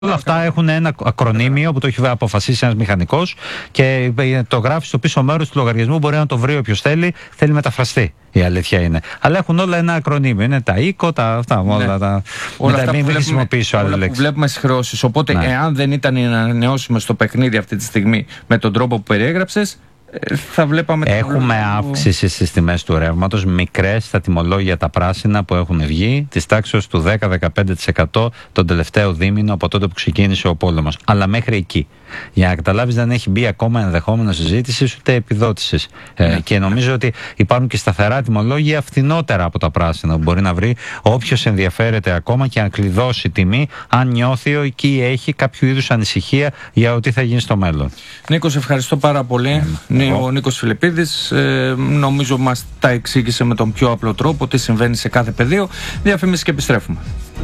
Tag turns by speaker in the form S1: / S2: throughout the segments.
S1: Όλα αυτά έχουν ένα ακρονίμιο που το έχει αποφασίσει ένας μηχανικός και το γράφει στο πίσω μέρος του λογαριασμού. Μπορεί να το βρει όποιος θέλει μεταφραστεί. Η αλήθεια είναι. Αλλά έχουν όλα ένα ακρονίμιο. Είναι τα οίκο, αυτά.
S2: Ναι.
S1: Όλα αυτά μην χρησιμοποιήσω άλλη λέξη.
S2: Που βλέπουμε στις χρεώσεις. Οπότε, εάν δεν ήταν οι ανανεώσιμες στο παιχνίδι αυτή τη στιγμή με τον τρόπο που περιέγραψες, θα βλέπαμε.
S1: Έχουμε αύξηση στις τιμές του ρεύματος, μικρές στα τιμολόγια τα πράσινα που έχουν βγει, της τάξης του 10-15% τον τελευταίο δίμηνο από τότε που ξεκίνησε ο πόλεμος. Αλλά μέχρι εκεί. Για να καταλάβεις, δεν έχει μπει ακόμα ενδεχόμενο συζήτηση ούτε επιδότησης. Και νομίζω ότι υπάρχουν και σταθερά τιμολόγια φθηνότερα από τα πράσινα που μπορεί να βρει όποιος ενδιαφέρεται ακόμα και αν κλειδώσει τιμή, αν νιώθει ότι έχει κάποιο είδους ανησυχία για ό,τι θα γίνει στο μέλλον.
S2: Νίκο, ευχαριστώ πάρα πολύ. Ο Νίκος Φιλιππίδης νομίζω μας τα εξήγησε με τον πιο απλό τρόπο τι συμβαίνει σε κάθε πεδίο. Διαφήμιση και επιστρέφουμε.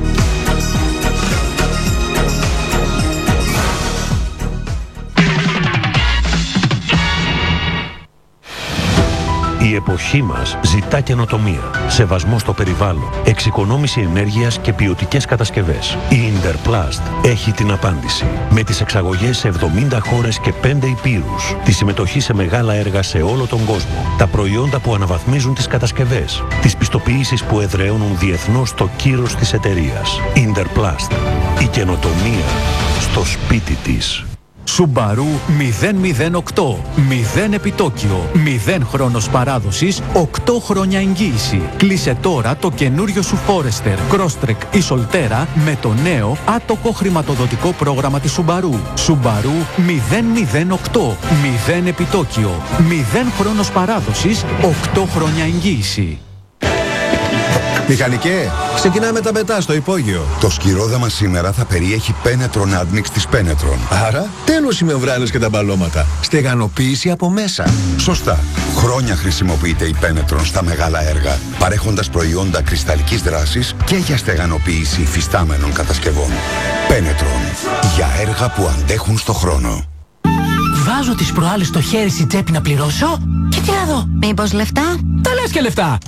S3: Η εποχή μας ζητά καινοτομία, σεβασμό στο περιβάλλον, εξοικονόμηση ενέργειας και ποιοτικές κατασκευές. Η Interplast έχει την απάντηση. Με τις εξαγωγές σε 70 χώρες και 5 υπήρους, τη συμμετοχή σε μεγάλα έργα σε όλο τον κόσμο, τα προϊόντα που αναβαθμίζουν τις κατασκευές, τις πιστοποιήσεις που εδραιώνουν διεθνώς το κύρος της εταιρείας. Interplast. Η καινοτομία στο σπίτι της.
S4: Subaru 008. 0 επιτόκιο. 0 χρόνος παράδοσης. 8 χρόνια εγγύηση. Κλείσε τώρα το καινούριο σου Forester, Crosstrek ή Solterra με το νέο άτοκο χρηματοδοτικό πρόγραμμα της Subaru. Subaru 008. 0 επιτόκιο. 0 χρόνος παράδοσης. 8 χρόνια εγγύηση.
S5: Μηχανικέ, ξεκινάμε τα μετά στο υπόγειο.
S6: Το σκυρόδαμα σήμερα θα περιέχει Penetron Admix της Penetron.
S5: Άρα, τέλος οι μεμβράνες και τα μπαλώματα. Στεγανοποίηση από μέσα.
S6: Σωστά. Χρόνια χρησιμοποιείται η Penetron στα μεγάλα έργα, παρέχοντας προϊόντα κρυσταλλικής δράσης και για στεγανοποίηση υφιστάμενων κατασκευών. Penetron. Για έργα που αντέχουν στο χρόνο.
S7: Βάζω τις προάλλες στο χέρι στην τσέπη να πληρώσω και τι να δω.
S8: Μήπως λεφτά?
S7: Τα λες και λεφτά.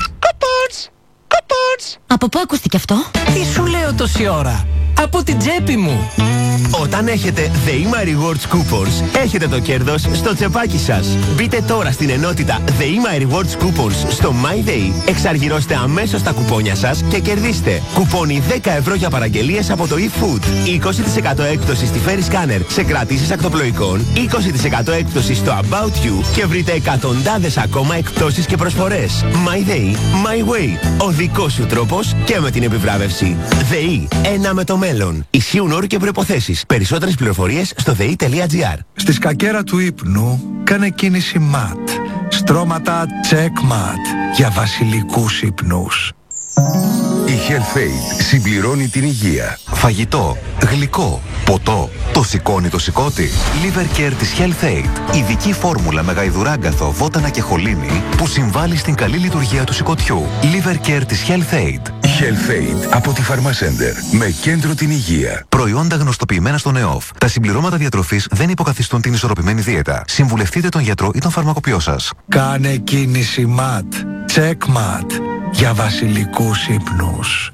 S8: Από πού ακούστηκε αυτό?
S7: Τι σου λέω τόση ώρα? Από την τσέπη μου.
S9: Όταν έχετε The My Rewards Coupons, έχετε το κέρδος στο τσεπάκι σας. Μπείτε τώρα στην ενότητα The My Rewards Coupons στο MyDay, εξαργυρώστε αμέσως τα κουπόνια σας και κερδίστε κουπόνι 10 ευρώ για παραγγελίες από το eFood, 20% έκπτωση στη Ferry Scanner σε κρατήσεις ακτοπλοϊκών, 20% έκπτωση στο About You και βρείτε εκατοντάδες ακόμα εκπτώσεις και προσφορές. MyDay, My Way, ο δικός σου τρόπος και με την επιβράβευση. ΔΕΗ, ένα με το μέλλον. Ισχύουν όροι και προϋποθέσεις. Περισσότερες πληροφορίες στο dei.gr.
S10: Στη σκακέρα του ύπνου κάνε κίνηση MAT. Στρώματα Checkmat για βασιλικούς ύπνους.
S6: Η Health-Aid συμπληρώνει την υγεία.
S11: Φαγητό, γλυκό, ποτό. Το σηκώνει το σηκώτη. Liver Care της Health-Aid. Ειδική φόρμουλα με γαϊδουράγκαθο, βότανα και χολίνη που συμβάλλει στην καλή λειτουργία του σηκωτιού. Liver Care της Health-Aid.
S6: Health-Aid από τη Pharmacenter με κέντρο την υγεία.
S11: Προϊόντα γνωστοποιημένα στον ΕΟΦ. Τα συμπληρώματα διατροφής δεν υποκαθιστούν την ισορροπημένη δίαιτα. Συμβουλευτείτε τον γιατρό ή τον φαρμακοποιό σας.
S10: Κάνε κίνηση MAT. Checkmat για βασιλικούς ύπνους.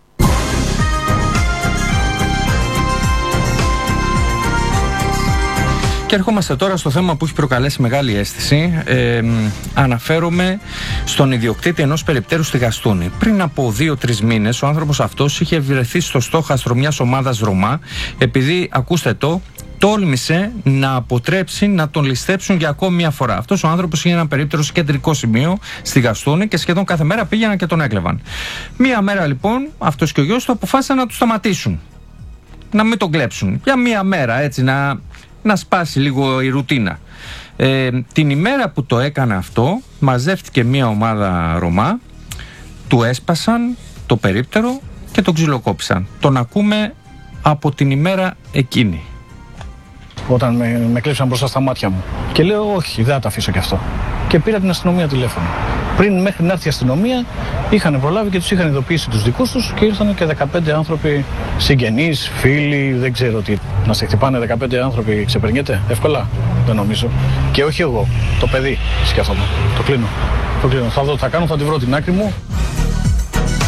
S2: Και ερχόμαστε τώρα στο θέμα που έχει προκαλέσει μεγάλη αίσθηση. Αναφέρομαι στον ιδιοκτήτη ενός περιπτέρου στη Γαστούνη. Πριν από 2-3 μήνες ο άνθρωπος αυτός είχε βρεθεί στο στόχαστρο μιας ομάδας Ρωμά, επειδή, ακούστε το, τόλμησε να αποτρέψει να τον ληστέψουν για ακόμη μια φορά. Αυτός ο άνθρωπος είχε ένα περίπτερο σε κεντρικό σημείο στη Γαστούνη και σχεδόν κάθε μέρα πήγαιναν και τον έκλεβαν. Μία μέρα λοιπόν αυτός και ο γιος του αποφάσισαν να του σταματήσουν. Να μην τον κλέψουν. Για μία μέρα, έτσι, να σπάσει λίγο η ρουτίνα. Την ημέρα που το έκανε αυτό, μαζεύτηκε μια ομάδα Ρωμά, του έσπασαν το περίπτερο και τον ξυλοκόπησαν. Τον ακούμε από την ημέρα εκείνη.
S12: Όταν με κλέψαν μπροστά στα μάτια μου. Και λέω όχι, δεν θα το αφήσω κι αυτό. Και πήρα την αστυνομία τηλέφωνο. Πριν μέχρι να έρθει η αστυνομία, είχαν προλάβει και τους είχαν ειδοποιήσει τους δικούς τους και ήρθαν και 15 άνθρωποι, συγγενείς, φίλοι, δεν ξέρω τι. Να σε χτυπάνε 15 άνθρωποι, ξεπερνιέται εύκολα, δεν νομίζω. Και όχι εγώ, το παιδί σκέφτομαι. Το κλείνω. Θα δω τι θα κάνω, θα τη βρω την άκρη μου.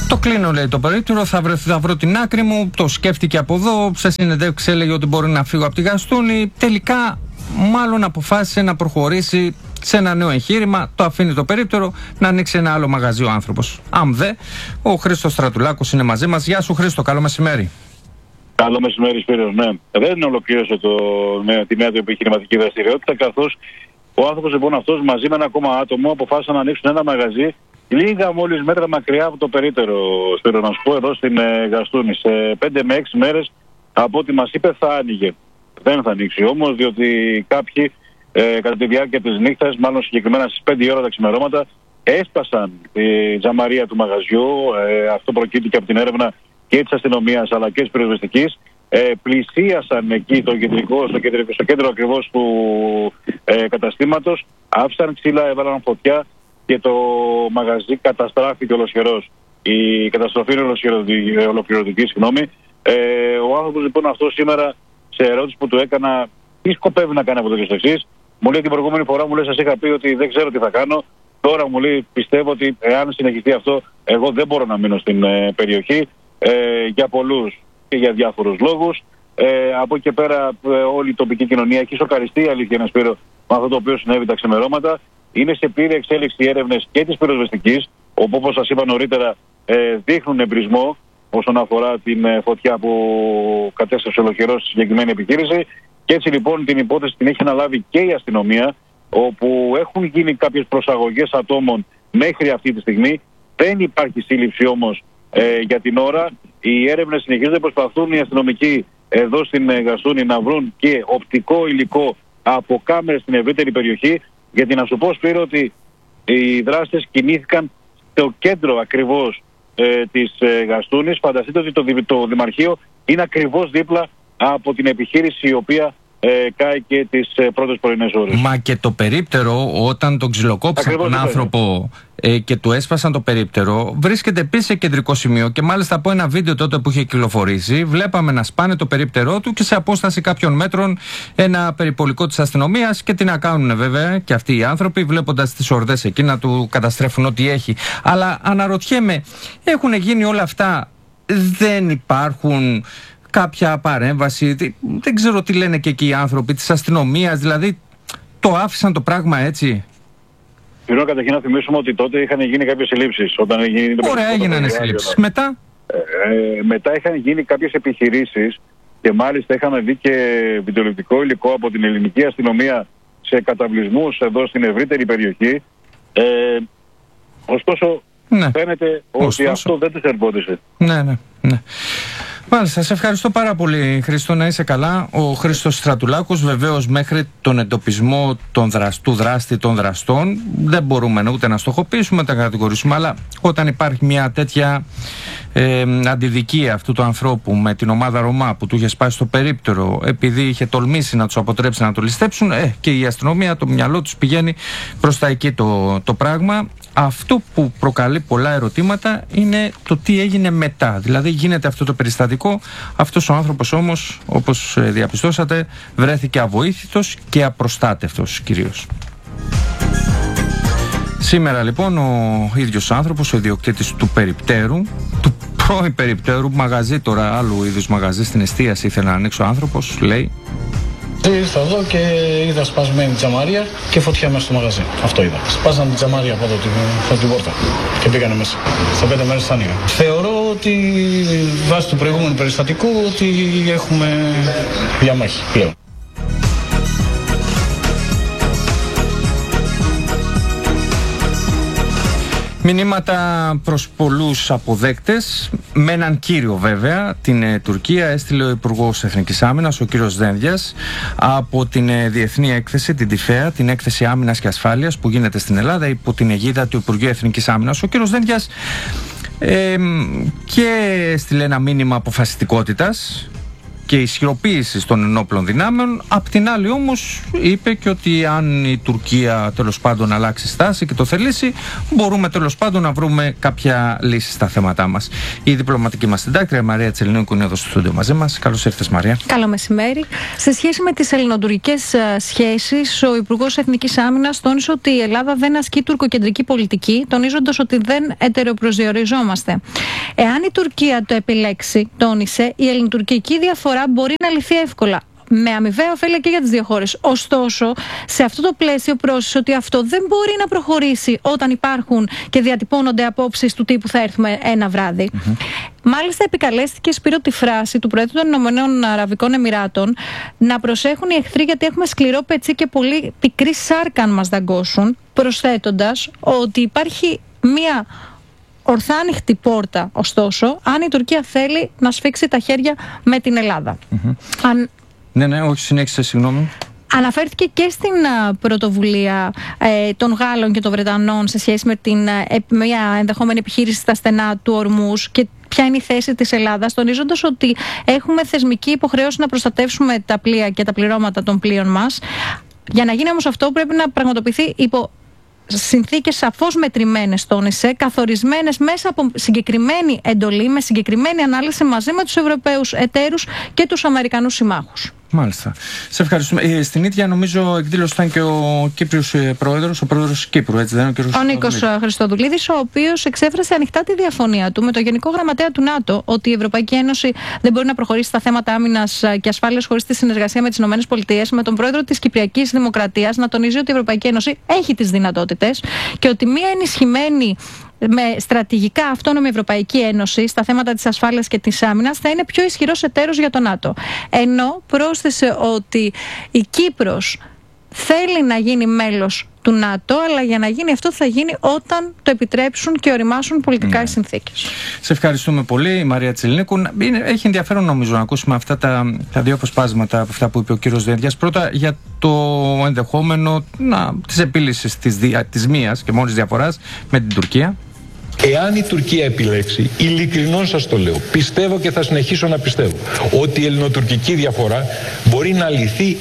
S2: Το κλείνω, λέει, το περίπτερο, θα βρω την άκρη μου. Το σκέφτηκε από εδώ. Σε συνεντεύξη έλεγε ότι μπορεί να φύγω από τη Γαστούνη. Τελικά, μάλλον αποφάσισε να προχωρήσει σε ένα νέο εγχείρημα. Το αφήνει το περίπτερο να ανοίξει ένα άλλο μαγαζί ο άνθρωπος. Αν δε, ο Χρήστος Στρατουλάκος είναι μαζί μας. Γεια σου, Χρήστο, καλό μεσημέρι.
S13: Καλό μεσημέρι, Σπύρο. Ναι, δεν ολοκλήρωσε τη νέα του επιχειρηματική δραστηριότητα, καθώς ο άνθρωπος λοιπόν αυτός μαζί με ένα ακόμα άτομο αποφάσισαν να ανοίξουν ένα μαγαζί λίγα μόλις μέτρα μακριά από το περίπτερο. Σπύρο, να σου πω, εδώ στην Γαστούνη. Σε 5 με 6 μέρες από ό,τι μας είπε θα άνοιγε. Δεν θα ανοίξει όμως, διότι κάποιοι κατά τη διάρκεια της νύχτας, μάλλον συγκεκριμένα στις 5 ώρα τα ξημερώματα, έσπασαν τη τζαμαρία του μαγαζιού. Αυτό προκύπτει από την έρευνα και της αστυνομίας αλλά και της πυροσβεστικής. Πλησίασαν εκεί στο κέντρο ακριβώς του καταστήματος, άφησαν ξύλα, έβαλαν φωτιά και το μαγαζί καταστράφηκε ολοσχερός. Η καταστροφή είναι ολοκληρωτική, συγγνώμη. Ο άνθρωπος λοιπόν αυτό σήμερα, σε ερώτηση που του έκανα τι σκοπεύει να κάνει από εδώ και στο εξής, μου λέει την προηγούμενη φορά, μου λέει, σας είχα πει ότι δεν ξέρω τι θα κάνω. Τώρα μου λέει, πιστεύω ότι εάν συνεχιστεί αυτό, εγώ δεν μπορώ να μείνω στην περιοχή για πολλούς και για διάφορους λόγους. Από εκεί και πέρα όλη η τοπική κοινωνία έχει σοκαριστεί, η αλήθεια είναι, Σπύρο, με αυτό το οποίο συνέβη τα ξημερώματα. Είναι σε πλήρη εξέλιξη οι έρευνες και της πυροσβεστικής, όπου όπως σας είπα νωρίτερα δείχνουν εμπρισμό όσον αφορά την φωτιά που κατέστρεψε ολοκληρώς στη συγκεκριμένη επιχείρηση. Και έτσι λοιπόν την υπόθεση την έχει αναλάβει και η αστυνομία, όπου έχουν γίνει κάποιες προσαγωγές ατόμων μέχρι αυτή τη στιγμή. Δεν υπάρχει σύλληψη όμως για την ώρα. Οι έρευνες συνεχίζονται, προσπαθούν οι αστυνομικοί εδώ στην Γαστούνη να βρουν και οπτικό υλικό από κάμερες στην ευρύτερη περιοχή. Γιατί να σου πω, Σπύρο, ότι οι δράστες κινήθηκαν στο κέντρο ακριβώς της Γαστούνης. Φανταστείτε ότι το Δημαρχείο είναι ακριβώς δίπλα από την επιχείρηση η οποία κάει και τις πρώτες πρωινές ώρες.
S2: Μα και το περίπτερο, όταν τον ξυλοκόψαν τον άνθρωπο και του έσπασαν το περίπτερο, βρίσκεται επίσης σε κεντρικό σημείο και μάλιστα από ένα βίντεο τότε που είχε κυκλοφορήσει βλέπαμε να σπάνε το περίπτερό του και σε απόσταση κάποιων μέτρων ένα περιπολικό της αστυνομίας. Και τι να κάνουν βέβαια και αυτοί οι άνθρωποι, βλέποντας τις ορδές εκεί να του καταστρέφουν ό,τι έχει. Αλλά αναρωτιέμαι, έχουν γίνει όλα αυτά, δεν υπάρχουν κάποια παρέμβαση, δεν ξέρω τι λένε και εκεί οι άνθρωποι της αστυνομίας, δηλαδή το άφησαν το πράγμα έτσι?
S13: Θέλω καταρχήν να θυμίσουμε ότι τότε είχαν γίνει κάποιες συλλήψεις.
S2: Ωραία, έγιναν συλλήψεις. Μετά?
S13: Μετά είχαν γίνει κάποιες επιχειρήσεις και μάλιστα είχαμε δει και βιντεοληπτικό υλικό από την ελληνική αστυνομία σε καταβλισμούς εδώ στην ευρύτερη περιοχή. Ωστόσο, φαίνεται ότι αυτό δεν τους ερβόντισε.
S2: Ναι. Μάλιστα, σε ευχαριστώ πάρα πολύ, Χρήστο, να είσαι καλά. Ο Χρήστος Στρατουλάκος, βεβαίως μέχρι τον εντοπισμό του δράστη των δραστών δεν μπορούμε ούτε να στοχοποιήσουμε, να τα κατηγορήσουμε, αλλά όταν υπάρχει μια τέτοια αντιδικία αυτού του ανθρώπου με την ομάδα Ρωμά που του είχε σπάσει το περίπτερο επειδή είχε τολμήσει να τους αποτρέψει να το ληστέψουν, και η αστυνομία, το μυαλό τους πηγαίνει προς τα εκεί το πράγμα. Αυτό που προκαλεί πολλά ερωτήματα είναι το τι έγινε μετά. Δηλαδή γίνεται αυτό το περιστατικό, αυτός ο άνθρωπος όμως, όπως διαπιστώσατε, βρέθηκε αβοήθητος και απροστάτευτος κυρίως. Σήμερα λοιπόν ο ίδιος άνθρωπος, ο ιδιοκτήτης του περιπτέρου, του πρώην περιπτέρου, μαγαζί τώρα, άλλου είδους μαγαζί στην εστίαση ήθελε να ανοίξει ο άνθρωπος, λέει.
S12: Ήρθα εδώ και είδα σπασμένη τζαμαρία και φωτιά μέσα στο μαγαζί. Αυτό είδα. Σπάσαν την τζαμαρία από εδώ την πόρτα και πήγανε μέσα. Σε 5 μέρες θα άνοιγα. Θεωρώ ότι βάσει του προηγούμενου περιστατικού ότι έχουμε διαμάχη πλέον.
S2: Μηνύματα προς πολλούς αποδέκτες, με έναν κύριο βέβαια. Την Τουρκία έστειλε ο Υπουργός Εθνικής Άμυνας, ο κύριος Δένδιας, από την διεθνή έκθεση, την ΤΙΦΕΑ, την έκθεση άμυνας και ασφάλειας που γίνεται στην Ελλάδα υπό την αιγίδα του Υπουργείου Εθνικής Άμυνας. Ο κύριος Δένδιας και έστειλε ένα μήνυμα αποφασιστικότητας και ισχυροποίησης των ενόπλων δυνάμεων. Απ' την άλλη όμως είπε και ότι αν η Τουρκία τέλος πάντων αλλάξει στάση και το θελήσει, μπορούμε τέλος πάντων να βρούμε κάποια λύση στα θέματά μας. Η διπλωματική μας συντάκτρια Μαρία Τσελινίκου είναι εδώ στο στούντιο μαζί μας. Καλώς ήρθες, Μαρία.
S14: Καλό μεσημέρι. Σε σχέση με τις ελληνοτουρκικές σχέσεις, ο Υπουργός Εθνικής Άμυνας τόνισε ότι η Ελλάδα δεν ασκεί τουρκοκεντρική πολιτική, τονίζοντας ότι δεν ετεροπροσδιοριζόμαστε. Εάν η Τουρκία το επιλέξει, τόνισε, η ελληνοτουρκική διαφορά μπορεί να λυθεί εύκολα, με αμοιβαία ωφέλεια και για τις δύο χώρες. Ωστόσο, σε αυτό το πλαίσιο πρόσθεσε ότι αυτό δεν μπορεί να προχωρήσει όταν υπάρχουν και διατυπώνονται απόψεις του τύπου θα έρθουμε ένα βράδυ. Μάλιστα, επικαλέστηκε, Σπύρο, τη φράση του Προέδρου των Ηνωμένων Αραβικών Εμιράτων να προσέχουν οι εχθροί γιατί έχουμε σκληρό πετσί και πολύ πικρή σάρκα αν μας δαγκώσουν, προσθέτοντας ότι υπάρχει μία ορθά ανοιχτή πόρτα, ωστόσο, αν η Τουρκία θέλει να σφίξει τα χέρια με την Ελλάδα.
S2: Ναι, όχι, συνέχισε, συγγνώμη.
S14: Αναφέρθηκε και στην πρωτοβουλία των Γάλλων και των Βρετανών σε σχέση με μια ενδεχόμενη επιχείρηση στα στενά του Ορμούς και ποια είναι η θέση της Ελλάδας, τονίζοντας ότι έχουμε θεσμική υποχρέωση να προστατεύσουμε τα πλοία και τα πληρώματα των πλοίων μας. Για να γίνει όμως αυτό πρέπει να πραγματοποιηθεί υπό συνθήκες σαφώς μετρημένες, τόνισε, καθορισμένες μέσα από συγκεκριμένη εντολή, με συγκεκριμένη ανάλυση μαζί με τους Ευρωπαίους εταίρους και τους Αμερικανούς συμμάχους.
S2: Μάλιστα. Σε ευχαριστούμε. Στην ίδια νομίζω εκδήλωση ήταν και ο Κύπριος πρόεδρος, ο πρόεδρος της Κύπρου, έτσι δεν είναι?
S14: Ο Νίκος Χριστοδουλίδης, ο οποίος εξέφρασε ανοιχτά τη διαφωνία του με τον Γενικό Γραμματέα του ΝΑΤΟ ότι η Ευρωπαϊκή Ένωση δεν μπορεί να προχωρήσει στα θέματα άμυνας και ασφάλειας χωρίς τη συνεργασία με τις ΗΠΑ, με τον πρόεδρο της Κυπριακής Δημοκρατίας να τονίζει ότι η Ευρωπαϊκή Ένωση έχει τις δυνατότητες και ότι μια ενισχυμένη με στρατηγικά αυτόνομη Ευρωπαϊκή Ένωση στα θέματα της ασφάλειας και της άμυνας θα είναι πιο ισχυρός εταίρος για το ΝΑΤΟ. Ενώ πρόσθεσε ότι η Κύπρος θέλει να γίνει μέλος του ΝΑΤΟ, αλλά για να γίνει αυτό θα γίνει όταν το επιτρέψουν και οριμάσουν πολιτικά οι συνθήκες.
S2: Σε ευχαριστούμε πολύ, Μαρία Τσελινίκου. Έχει ενδιαφέρον νομίζω να ακούσουμε αυτά τα δύο αποσπάσματα από αυτά που είπε ο κύριος Δένδιας. Πρώτα για το ενδεχόμενο της επίλυσης της μίας και μόνης διαφοράς με την Τουρκία.
S15: Εάν η Τουρκία επιλέξει, ειλικρινώς σας το λέω, πιστεύω και θα συνεχίσω να πιστεύω, ότι η ελληνοτουρκική διαφορά μπορεί να λυθεί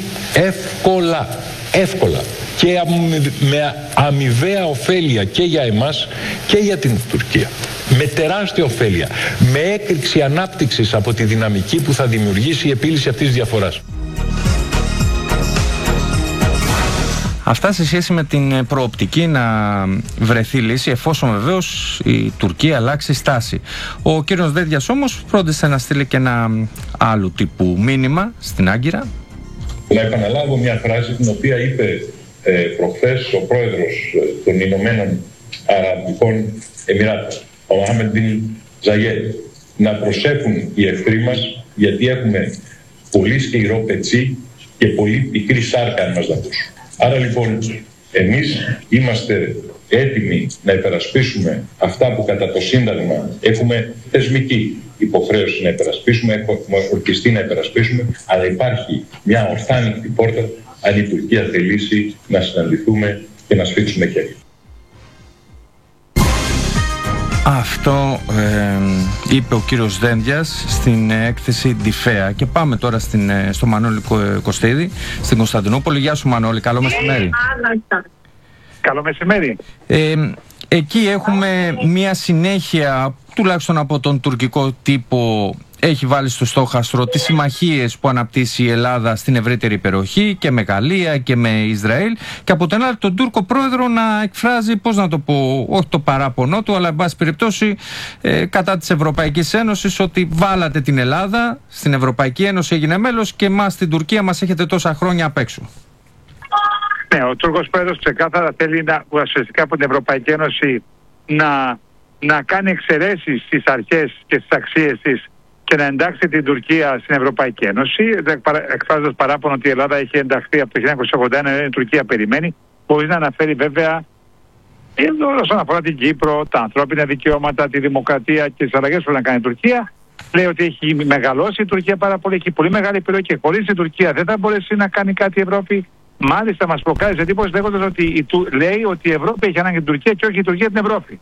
S15: εύκολα και με αμοιβαία ωφέλεια και για εμάς και για την Τουρκία. Με τεράστια ωφέλεια, με έκρηξη ανάπτυξης από τη δυναμική που θα δημιουργήσει η επίλυση αυτής της διαφοράς.
S2: Αυτά σε σχέση με την προοπτική να βρεθεί λύση, εφόσον βεβαίως η Τουρκία αλλάξει στάση. Ο κύριος Δένδιας όμως φρόντισε να στείλει και ένα άλλου τύπου μήνυμα στην Άγκυρα.
S15: Να επαναλάβω μια φράση την οποία είπε προχθές ο πρόεδρος των Ηνωμένων Αραβικών Εμιράτων, ο Μοχάμεντ μπιν Ζαγέντ. Να προσέχουν οι εχθροί μας, γιατί έχουμε πολύ σκληρό πετσί και πολύ πικρή σάρκα αν μας δακούσουν. Άρα λοιπόν εμείς είμαστε έτοιμοι να υπερασπίσουμε αυτά που κατά το Σύνταγμα έχουμε θεσμική υποχρέωση να υπερασπίσουμε, έχουμε ορκιστεί να υπερασπίσουμε, αλλά υπάρχει μια ορθά ανοιχτή πόρτα αν η Τουρκία θελήσει να συναντηθούμε και να σφίξουμε χέρια.
S2: Αυτό είπε ο κύριος Δένδιας στην έκθεση Ντιφέα. Και πάμε τώρα στο Μανώλη Κωστίδη, στην Κωνσταντινούπολη. Γεια σου Μανώλη, καλό μεσημέρι.
S16: Καλό μεσημέρι.
S2: Εκεί έχουμε μια συνέχεια, τουλάχιστον από τον τουρκικό τύπο, έχει βάλει στο στόχαστρο τις συμμαχίες που αναπτύσσει η Ελλάδα στην ευρύτερη περιοχή και με Γαλλία και με Ισραήλ, και από την άλλη τον Τούρκο πρόεδρο να εκφράζει, πώς να το πω, όχι το παράπονό του, αλλά εν πάση περιπτώσει κατά της Ευρωπαϊκής Ένωσης, ότι βάλατε την Ελλάδα στην Ευρωπαϊκή Ένωση, έγινε μέλος, και εμάς στην Τουρκία μας έχετε τόσα χρόνια απ' έξω.
S16: Ναι, ο Τούρκος πρόεδρος ξεκάθαρα θέλει ουσιαστικά από την Ευρωπαϊκή Ένωση να κάνει εξαιρέσεις στις αρχές και στις αξίες της και να εντάξει την Τουρκία στην Ευρωπαϊκή Ένωση, εκφράζοντας παράπονο ότι η Ελλάδα έχει ενταχθεί από το 1981, η Τουρκία περιμένει, χωρίς να αναφέρει βέβαια όσον αφορά την Κύπρο, τα ανθρώπινα δικαιώματα, τη δημοκρατία και τις αλλαγές που πρέπει να κάνει η Τουρκία. Λέει ότι έχει μεγαλώσει η Τουρκία πάρα πολύ, έχει πολύ μεγάλη επιρροή και χωρίς την Τουρκία δεν θα μπορέσει να κάνει κάτι η Ευρώπη. Μάλιστα μας προκάλεσε εντύπωση λέγοντας ότι λέει ότι η Ευρώπη έχει ανάγκη την Τουρκία και όχι η Τουρκία την Ευρώπη.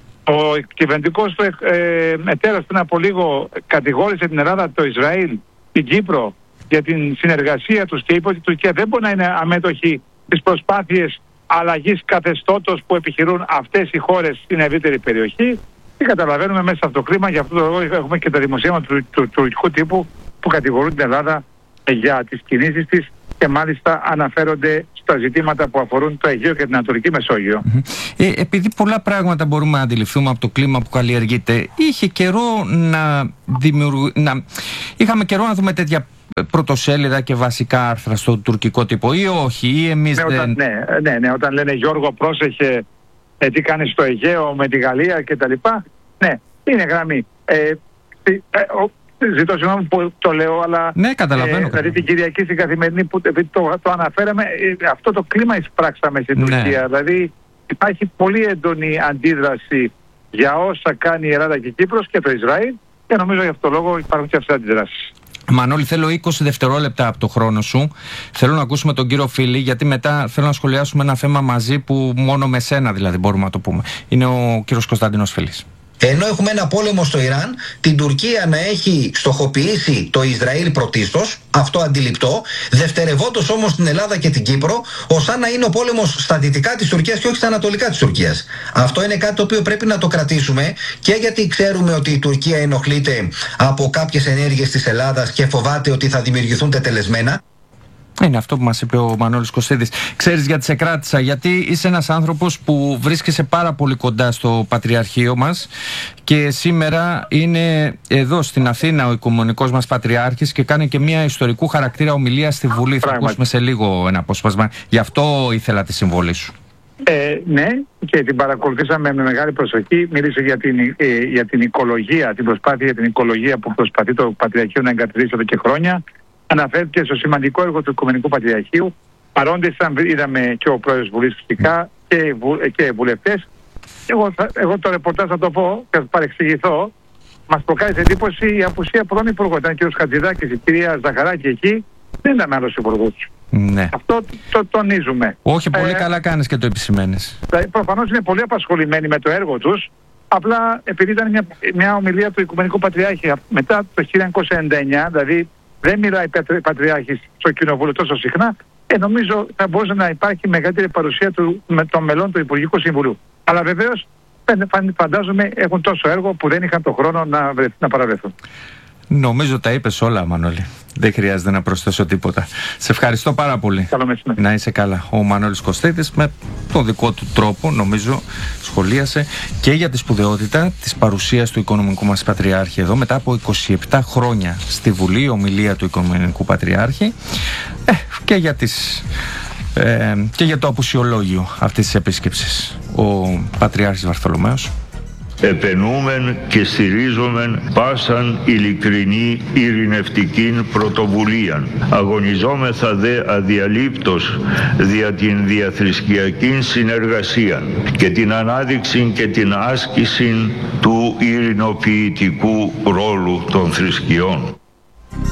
S16: Ο κυβερνητικός του εταίρος πριν από λίγο κατηγόρησε την Ελλάδα, το Ισραήλ, την Κύπρο για την συνεργασία τους και είπε ότι η Τουρκία δεν μπορεί να είναι αμέτωχη στις προσπάθειες αλλαγής καθεστώτος που επιχειρούν αυτές οι χώρες στην ευρύτερη περιοχή. Και καταλαβαίνουμε μέσα σε αυτό το κλίμα, γι' αυτό το λόγο έχουμε και τα δημοσίευματα του τουρκικού τύπου που κατηγορούν την Ελλάδα για τις κινήσεις της και μάλιστα αναφέρονται στα ζητήματα που αφορούν το Αιγαίο και την Ανατολική Μεσόγειο.
S2: Επειδή πολλά πράγματα μπορούμε να αντιληφθούμε από το κλίμα που καλλιεργείται, είχαμε καιρό να δούμε τέτοια πρωτοσέλιδα και βασικά άρθρα στο τουρκικό τύπο, ή όχι, ή εμείς
S16: όταν λένε Γιώργο πρόσεχε τι κάνει στο Αιγαίο με τη Γαλλία κτλ. Ναι, είναι γραμμή. Ζητώ συγγνώμη που το λέω, αλλά
S2: ναι, καταλαβαίνω.
S16: Δηλαδή την Κυριακή στην Καθημερινή που το αναφέραμε, αυτό το κλίμα εισπράξαμε στην Τουρκία. Δηλαδή υπάρχει πολύ έντονη αντίδραση για όσα κάνει η Ελλάδα και η Κύπρος και το Ισραήλ, και νομίζω γι' αυτό το λόγο υπάρχουν και αυτές τις αντιδράσεις.
S2: Μανώλη, θέλω 20 δευτερόλεπτα από το χρόνο σου. Θέλω να ακούσουμε τον κύριο Φίλη, γιατί μετά θέλω να σχολιάσουμε ένα θέμα μαζί που μόνο με σένα δηλαδή μπορούμε να το πούμε. Είναι ο κύριος Κωνσταντίνος Φίλης.
S17: Ενώ έχουμε ένα πόλεμο στο Ιράν, την Τουρκία να έχει στοχοποιήσει το Ισραήλ πρωτίστως, αυτό αντιληπτό, δευτερευόντως όμως την Ελλάδα και την Κύπρο, ως να είναι ο πόλεμος στα δυτικά της Τουρκίας και όχι στα ανατολικά της Τουρκίας. Αυτό είναι κάτι το οποίο πρέπει να το κρατήσουμε, και γιατί ξέρουμε ότι η Τουρκία ενοχλείται από κάποιες ενέργειες της Ελλάδας και φοβάται ότι θα δημιουργηθούν τετελεσμένα.
S2: Είναι αυτό που μας είπε ο Μανώλης Κωστίδης. Ξέρεις γιατί σε κράτησα? Γιατί είσαι ένας άνθρωπος που βρίσκεσαι πάρα πολύ κοντά στο Πατριαρχείο μας, και σήμερα είναι εδώ στην Αθήνα ο Οικουμενικός μας Πατριάρχης και κάνει και μια ιστορικού χαρακτήρα ομιλία στη Βουλή. Θα ακούσουμε σε λίγο ένα απόσπασμα. Γι' αυτό ήθελα τη συμβολή σου.
S16: Ναι, και την παρακολουθήσαμε με μεγάλη προσοχή. Μίλησε για την οικολογία, την προσπάθεια για την οικολογία που προσπαθεί το Πατριαρχείο να εγκαταστήσει εδώ και χρόνια. Αναφέρθηκε στο σημαντικό έργο του Οικουμενικού Πατριαρχείου. Παρόντες είδαμε και ο πρόεδρος Βουλής φυσικά και βουλευτές. Εγώ το ρεπορτάζ θα το πω και θα παρεξηγηθώ. Μας προκάλεσε εντύπωση η απουσία πολλών υπουργών. Ήταν ο κ. Χατζηδάκης, η κυρία Ζαχαράκη εκεί, δεν ήταν άλλος υπουργός.
S2: Ναι.
S16: Αυτό το τονίζουμε.
S2: Όχι, πολύ καλά κάνεις και το επισημαίνεις.
S16: Προφανώς είναι πολύ απασχολημένοι με το έργο τους. Απλά επειδή ήταν μια ομιλία του Οικουμενικού Πατριάρχη μετά το 1999, δηλαδή δεν μιλάει Πατριάρχης στο Κοινοβούλιο τόσο συχνά, νομίζω θα μπορούσε να υπάρχει μεγαλύτερη παρουσία των μελών του Υπουργικού Συμβουλίου. Αλλά βεβαίως φαντάζομαι έχουν τόσο έργο που δεν είχαν το χρόνο να παραβρεθούν.
S2: Νομίζω τα είπες όλα, Μανώλη. Δεν χρειάζεται να προσθέσω τίποτα. Σε ευχαριστώ πάρα πολύ.
S16: Καλό μεσημέρι.
S2: Να είσαι καλά. Ο Μανώλης Κωστίδης με τον δικό του τρόπο, νομίζω, σχολίασε και για τη σπουδαιότητα της παρουσίας του Οικονομικού μας Πατριάρχη εδώ μετά από 27 χρόνια στη Βουλή, ομιλία του Οικονομικού Πατριάρχη, και για το απουσιολόγιο αυτής της επίσκεψης. Ο Πατριάρχης Βαρθολομαίος.
S18: Επενούμεν και στηρίζομεν πάσαν ειλικρινή ειρηνευτικήν πρωτοβουλίαν. Αγωνιζόμεθα δε αδιαλείπτως δια την διαθρησκειακήν συνεργασία και την ανάδειξη και την άσκηση του ειρηνοποιητικού ρόλου των θρησκειών.